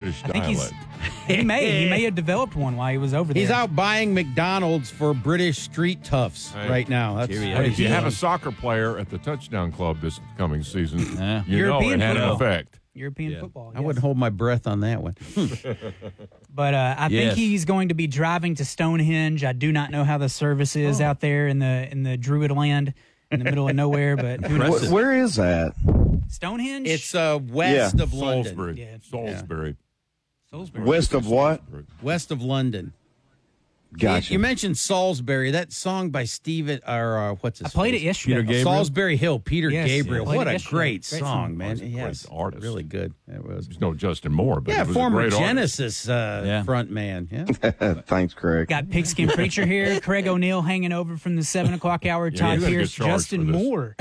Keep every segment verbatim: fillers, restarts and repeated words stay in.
British I think dialect. he's, he may he may have developed one while he was over there. He's out buying McDonald's for British street toughs Hey. right now. That's Cheerio. what If you he's have a doing. soccer player at the touchdown club this coming season, Yeah. you European know it had an football. effect. European Yeah. football. I yes. wouldn't hold my breath on that one. But uh, I Yes. think he's going to be driving to Stonehenge. I do not know how the service is Oh. out there in the in the Druid land in the middle of nowhere, but who knows? Impressive. Where is that? Stonehenge. It's uh, west Yeah. of London. Salisbury. Yeah. Salisbury. Salisbury. West of what? West of London. Gotcha. You, you mentioned Salisbury. That song by Steven, or uh, what's his I played face? it yesterday. Peter Gabriel? Salisbury Hill, Peter Yes, Gabriel. I played What it a yesterday. great, Great song, song. man. He's a great Yes, artist. really good. It was. There's no Justin Moore, but Yeah, he was former a great artist. Genesis uh, Yeah. front man. Yeah. Thanks, Craig. Got Pigskin Preacher here. Craig O'Neill hanging over from the seven o'clock hour. Yeah, Todd you're gonna Pierce, get charged Justin for this. Moore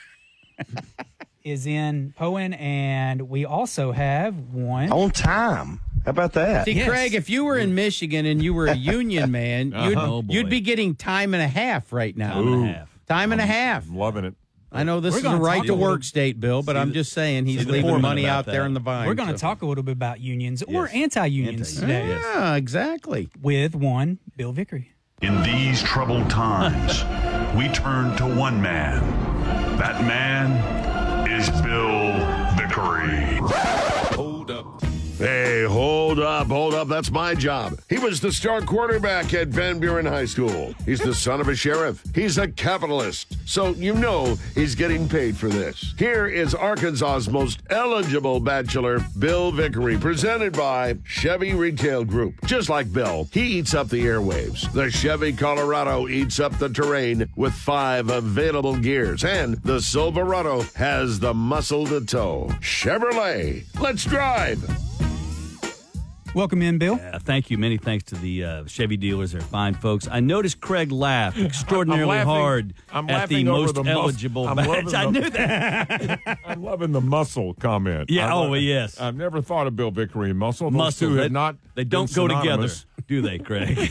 is in Poen, and we also have one. On time. How about that? See, Yes. Craig, if you were in Michigan and you were a union man, you'd, Oh, boy. you'd be getting time and a half right now. Time and a half. Time and a half. I'm loving it. I know this We're is a gonna right talk to a little- work state, Bill, but See I'm the- just saying he's see the leaving foreman money about out there that. in the vine. We're going to so- talk a little bit about unions or Yes. anti-unions Anti- today yes. Yeah, exactly. with one Bill Vickery. In these troubled times, we turn to one man. That man is Bill Vickery. Hold up. Hey, hold up, hold up. That's my job. He was the star quarterback at Van Buren High School. He's the son of a sheriff. He's a capitalist. So you know he's getting paid for this. Here is Arkansas's most eligible bachelor, Bill Vickery, presented by Chevy Retail Group. Just like Bill, he eats up the airwaves. The Chevy Colorado eats up the terrain with five available gears. And the Silverado has the muscle to tow. Chevrolet, let's drive. Welcome in, Bill. Uh, thank you. Many thanks to the uh, Chevy dealers. They're fine folks. I noticed Craig laughed extraordinarily I'm laughing- hard I'm at the laughing over most the mus- eligible I'm batch. loving I the- knew that. I'm loving the muscle comment. Yeah, I oh, love- well, yes. I've never thought of Bill Vickery and muscle. Those Muscle. two They, have not. they don't been go together, synonymous. do they, Craig?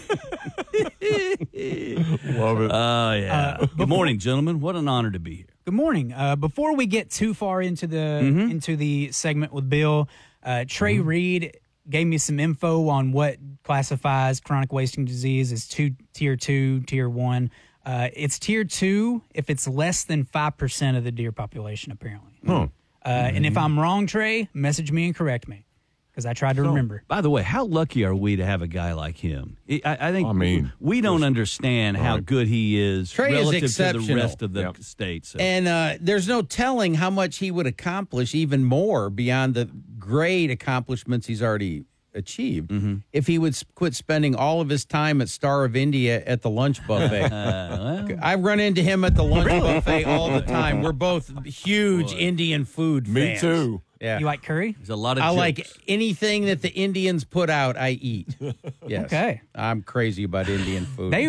Love it. Oh, yeah. Good morning, gentlemen. What an honor to be here. Good morning. Uh, before we get too far into the Mm-hmm. into the segment with Bill, uh, Trey Reed gave me some info on what classifies chronic wasting disease as two tier two, tier one. Uh, it's tier two if it's less than five percent of the deer population, apparently. Huh. Uh, And if I'm wrong, Trey, message me and correct me because I tried to remember. By the way, how lucky are we to have a guy like him? I, I think I mean, we don't understand how right. good he is Trey is relative to the exceptional. rest of the Yep. states. So. And uh, there's no telling how much he would accomplish even more beyond the great accomplishments he's already achieved Mm-hmm. if he would s- quit spending all of his time at Star of India at the lunch buffet. Uh, well, I run into him at the lunch buffet all the time. We're both huge Indian food Me fans. too. Yeah. You like curry? there's a lot of I jokes. like anything that the Indians put out, I eat. Yes. Okay. I'm crazy about Indian food. They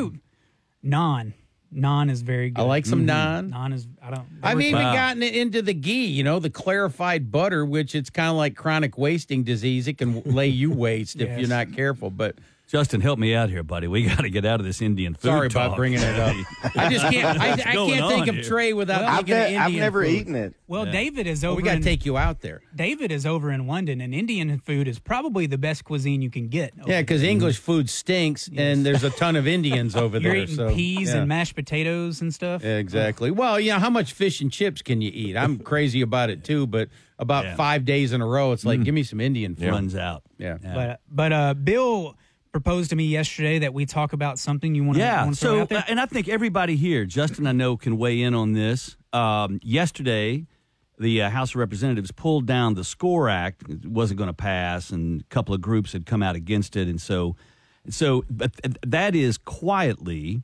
naan. Naan is very good. I like some Mm-hmm. naan. Naan is I don't. I've even Wow. gotten it into the ghee, you know, the clarified butter, which it's kind of like chronic wasting disease. It can lay you waste if Yes. you're not careful. But Justin, help me out here, buddy. We got to get out of this Indian food sorry talk. about bringing it up. I just can't. I, I going can't think on of here? Trey without Well, I've, thinking of ne- Indian I've never food. eaten it. Well, David is Well, over. we got to in, take you out there. David is over in London, and Indian food is probably the best cuisine you can get. over Yeah, because there. English food stinks, and there's a ton of Indians over you're there. eating so, peas yeah. and mashed potatoes and stuff. Exactly. Well, you know, how much fish and chips can you eat? I'm crazy about it too, but about Yeah. five days in a row, it's like, give me some Indian food. Runs out. Yeah. But but uh, Bill proposed to me yesterday that we talk about something you want to Yeah. throw So, out there. uh, and I think everybody here, Justin, I know, can weigh in on this. Um, yesterday, the uh, House of Representatives pulled down the SCORE Act. It wasn't going to pass, and a couple of groups had come out against it, and so, so, but th- that is quietly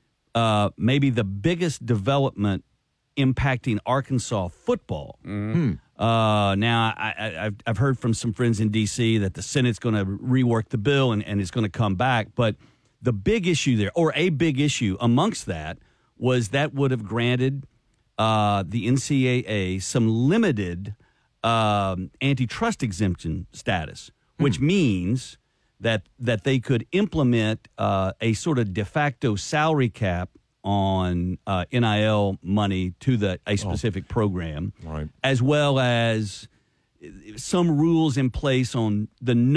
uh, maybe the biggest development impacting Arkansas football. Uh, now, I, I, I've, I've heard from some friends in D C that the Senate's going to rework the bill and, and it's going to come back. But the big issue there, or a big issue amongst that, was that would have granted uh, the N C double A some limited um, antitrust exemption status, which means that that they could implement uh, a sort of de facto salary cap on uh, N I L money to the a specific program, Right. as well as some rules in place on the